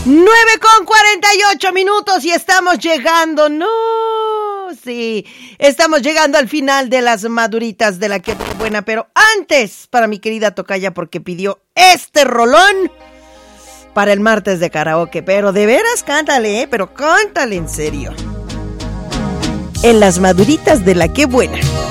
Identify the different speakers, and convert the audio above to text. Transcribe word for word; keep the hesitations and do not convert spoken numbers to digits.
Speaker 1: nueve con cuarenta y ocho minutos y estamos llegando, no, sí, estamos llegando al final de las maduritas de la que buena, pero antes, para mi querida tocaya, porque pidió este rolón para el martes de karaoke, pero de veras cántale, ¿eh? Pero cántale en serio. En las maduritas de la que buena.